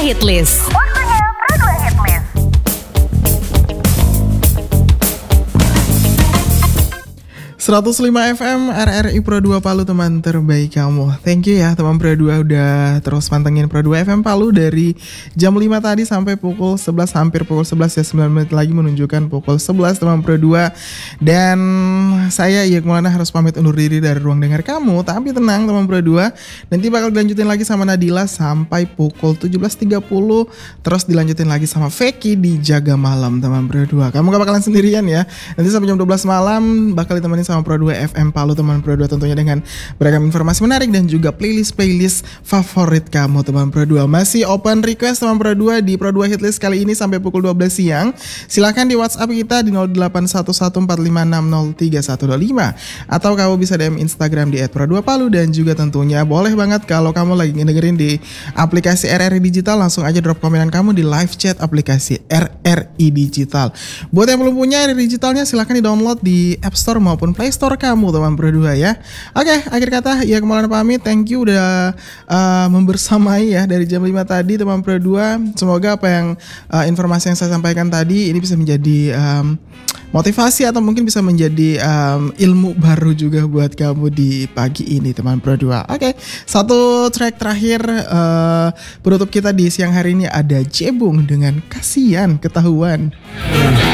Hitlist. 105 FM RRI Pro 2 Palu, teman terbaik kamu. Thank you ya teman Pro 2 udah terus pantengin Pro 2 FM Palu dari jam 5 tadi sampai pukul 11, hampir pukul 11 ya, 9 menit lagi menunjukkan pukul 11 teman Pro 2. Dan saya Iyak Maulana harus pamit undur diri dari ruang dengar kamu. Tapi tenang teman Pro 2, nanti bakal dilanjutin lagi sama Nadila sampai pukul 17.30. Terus dilanjutin lagi sama Feki di Jaga Malam teman Pro 2. Kamu gak bakalan sendirian ya. Nanti sampai jam 12 malam bakal ditemani sama Pro 2 FM Palu teman Pro 2, tentunya dengan beragam informasi menarik dan juga playlist favorit kamu teman Pro 2. Masih open request teman Pro 2 di Pro 2 Hitlist kali ini sampai pukul 12 siang. Silahkan di WhatsApp kita di 081145603125 atau kamu bisa DM Instagram di @pro2palu. Dan juga tentunya boleh banget kalau kamu lagi ngedengerin di aplikasi RRI Digital, langsung aja drop komenan kamu di live chat aplikasi RRI Digital. Buat yang belum punya RRI Digitalnya, silahkan di download di App Store maupun Play Store kamu teman Pro 2 ya. Oke, akhir kata ya kemarin pamit. Thank you udah membersamai ya dari jam 5 tadi teman Pro 2. Semoga apa yang informasi yang saya sampaikan tadi ini bisa menjadi motivasi atau mungkin bisa menjadi ilmu baru juga buat kamu di pagi ini teman Pro 2. Oke, satu track terakhir penutup kita di siang hari ini ada Jebung dengan Kasihan Ketahuan.